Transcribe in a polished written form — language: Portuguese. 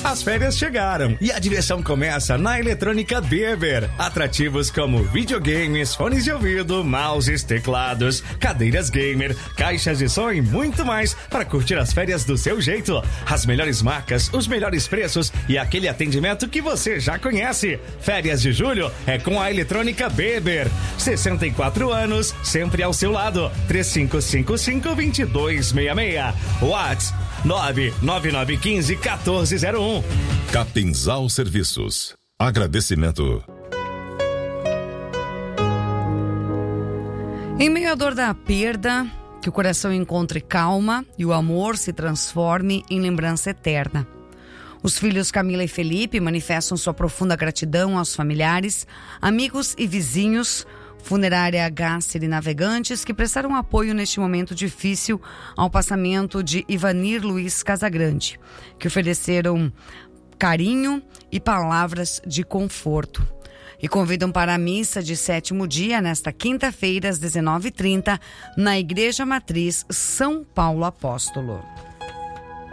As férias chegaram e a diversão começa na Eletrônica Beber. Atrativos como videogames, fones de ouvido, mouses, teclados, cadeiras gamer, caixas de som e muito mais para curtir as férias do seu jeito. As melhores marcas, os melhores preços e aquele atendimento que você já conhece. Férias de julho é com a Eletrônica Beber. 64 anos, sempre ao seu lado. 3555-2266. WhatsApp 99915-1401. Capinzal Serviços. Agradecimento. Em meio à dor da perda, que o coração encontre calma e o amor se transforme em lembrança eterna. Os filhos Camila e Felipe manifestam sua profunda gratidão aos familiares, amigos e vizinhos, Funerária Gasser e Navegantes, que prestaram apoio neste momento difícil ao passamento de Ivanir Luiz Casagrande, que ofereceram carinho e palavras de conforto. E convidam para a missa de 7º dia, nesta quinta-feira, às 19h30, na Igreja Matriz São Paulo Apóstolo.